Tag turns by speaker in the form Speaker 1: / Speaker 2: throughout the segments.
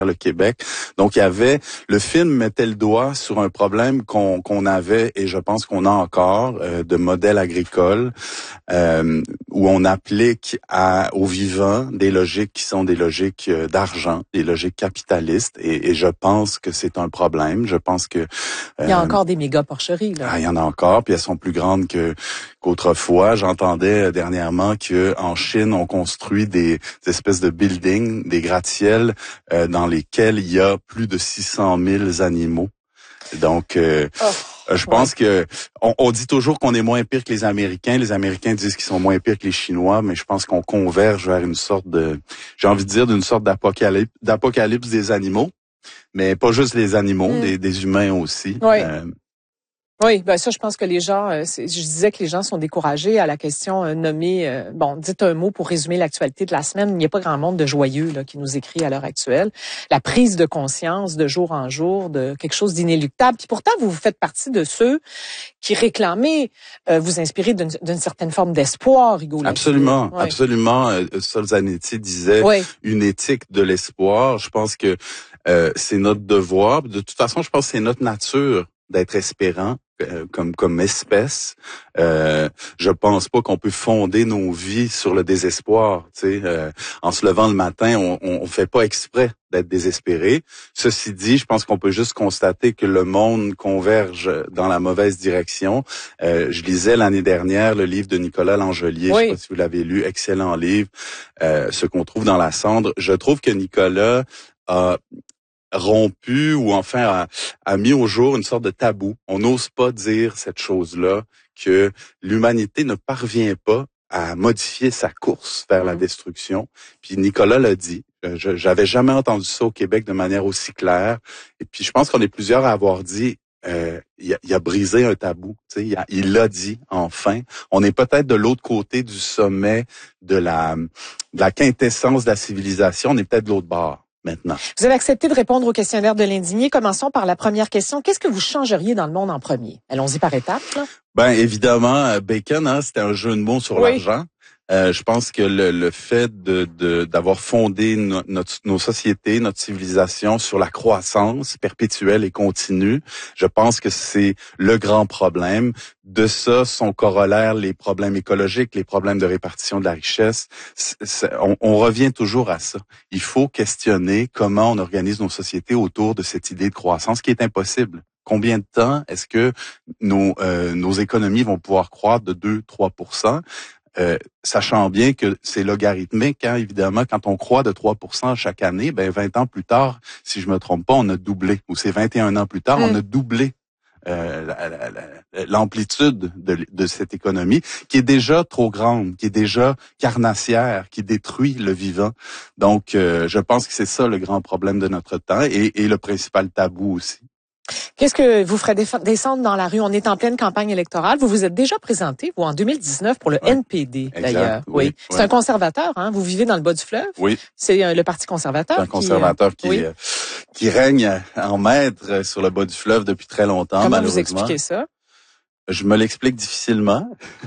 Speaker 1: le Québec. Donc, le film mettait le doigt sur un problème qu'on avait, et je pense qu'on a encore, de modèle agricole, où on applique aux vivants des logiques qui sont des logiques d'argent, des logiques capitalistes, et je pense que c'est un problème. Je pense que
Speaker 2: il y a encore des méga porcheries, là.
Speaker 1: Il y en a encore, puis elles sont plus grandes qu'autrefois. J'entendais dernièrement que en Chine, on construit des espèces de buildings, des gratte-ciels, dans lesquels il y a plus de 600 000 animaux. Donc, je pense que on dit toujours qu'on est moins pire que les Américains. Les Américains disent qu'ils sont moins pires que les Chinois, mais je pense qu'on converge vers une sorte d'une sorte d'apocalypse des animaux, mais pas juste les animaux, des humains aussi.
Speaker 2: Oui. Oui, ben ça, je pense que les gens, je disais que les gens sont découragés à la question nommée, dites un mot pour résumer l'actualité de la semaine. Il n'y a pas grand monde de joyeux là, qui nous écrit à l'heure actuelle. La prise de conscience de jour en jour de quelque chose d'inéluctable. Puis pourtant, vous faites partie de ceux qui réclamaient vous inspirer d'une certaine forme d'espoir, Rigaud.
Speaker 1: Absolument, absolument. Solzhenitsyn disait une éthique de l'espoir. Je pense que c'est notre devoir. De toute façon, je pense que c'est notre nature d'être espérant comme espèce. Je pense pas qu'on peut fonder nos vies sur le désespoir. Tu sais, en se levant le matin, on fait pas exprès d'être désespéré. Ceci dit, je pense qu'on peut juste constater que le monde converge dans la mauvaise direction. Je lisais l'année dernière le livre de Nicolas Langelier. Je sais pas si vous l'avez lu, excellent livre. Ce qu'on trouve dans la cendre. Je trouve que Nicolas a rompu ou enfin a mis au jour une sorte de tabou. On n'ose pas dire cette chose-là, que l'humanité ne parvient pas à modifier sa course vers la destruction. Puis Nicolas l'a dit. J'avais jamais entendu ça au Québec de manière aussi claire. Et puis je pense qu'on est plusieurs à avoir dit il a brisé un tabou. Tu sais, il l'a dit enfin. On est peut-être de l'autre côté du sommet de la quintessence de la civilisation. On est peut-être de l'autre bord maintenant.
Speaker 2: Vous avez accepté de répondre au questionnaire de l'Indigné. Commençons par la première question. Qu'est-ce que vous changeriez dans le monde en premier? Allons-y par étapes. Là.
Speaker 1: Ben évidemment, Bacon, c'était un jeu de mots sur l'argent. Je pense que le fait d'avoir fondé nos sociétés, notre civilisation sur la croissance perpétuelle et continue, je pense que c'est le grand problème. De ça, son corollaire, les problèmes écologiques, les problèmes de répartition de la richesse. On revient toujours à ça. Il faut questionner comment on organise nos sociétés autour de cette idée de croissance qui est impossible. Combien de temps est-ce que nos économies vont pouvoir croître de 2-3%? Sachant bien que c'est logarithmique, hein, évidemment, quand on croît de 3% chaque année, 20 ans plus tard, si je me trompe pas, on a doublé. Ou c'est 21 ans plus tard, on a doublé l'amplitude de cette économie, qui est déjà trop grande, qui est déjà carnassière, qui détruit le vivant. Donc, je pense que c'est ça le grand problème de notre temps et le principal tabou aussi.
Speaker 2: Qu'est-ce que vous ferez descendre dans la rue? On est en pleine campagne électorale. Vous vous êtes déjà présenté, vous, en 2019, pour le NPD, d'ailleurs. Oui. C'est un conservateur, hein? Vous vivez dans le bas du fleuve?
Speaker 1: Oui.
Speaker 2: C'est le Parti conservateur.
Speaker 1: C'est un conservateur qui règne en maître sur le bas du fleuve depuis très longtemps,
Speaker 2: Comment
Speaker 1: malheureusement.
Speaker 2: vous expliquez ça?
Speaker 1: Je me l'explique difficilement.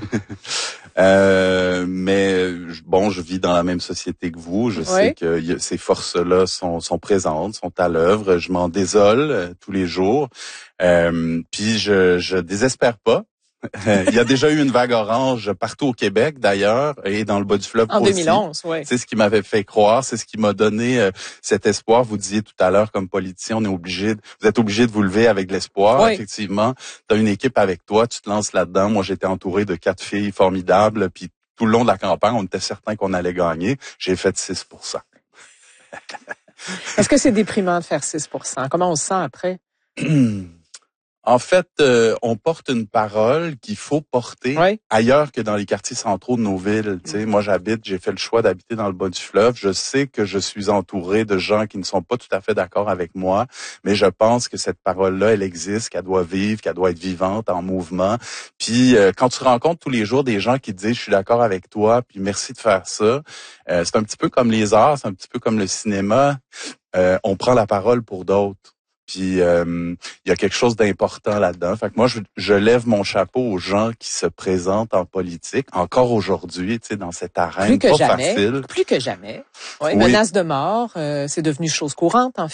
Speaker 1: Mais bon, je vis dans la même société que vous. Je sais que ces forces-là sont présentes, sont à l'œuvre. Je m'en désole tous les jours. Puis je désespère pas. Il y a déjà eu une vague orange partout au Québec, d'ailleurs, et dans le bas du fleuve aussi.
Speaker 2: En 2011, oui.
Speaker 1: C'est ce qui m'avait fait croire, c'est ce qui m'a donné cet espoir. Vous disiez tout à l'heure, comme politicien, vous êtes obligé de vous lever avec de l'espoir. Oui. Effectivement, tu as une équipe avec toi, tu te lances là-dedans. Moi, j'étais entouré de 4 filles formidables, puis tout le long de la campagne, on était certain qu'on allait gagner. J'ai fait 6%.
Speaker 2: Est-ce que c'est déprimant de faire 6%? Comment on se sent après?
Speaker 1: En fait, on porte une parole qu'il faut porter ailleurs que dans les quartiers centraux de nos villes. Tu sais, moi, j'ai fait le choix d'habiter dans le bas du fleuve. Je sais que je suis entouré de gens qui ne sont pas tout à fait d'accord avec moi, mais je pense que cette parole-là, elle existe, qu'elle doit vivre, qu'elle doit être vivante, en mouvement. Puis, quand tu rencontres tous les jours des gens qui te disent « je suis d'accord avec toi, puis merci de faire ça », c'est un petit peu comme les arts, c'est un petit peu comme le cinéma. On prend la parole pour d'autres. Puis il y a quelque chose d'important là-dedans. Fait que moi, je lève mon chapeau aux gens qui se présentent en politique, encore aujourd'hui, tu sais, dans cette arène
Speaker 2: plus que
Speaker 1: pas
Speaker 2: jamais,
Speaker 1: facile.
Speaker 2: Plus que jamais. Oui. Menace de mort, c'est devenu chose courante, en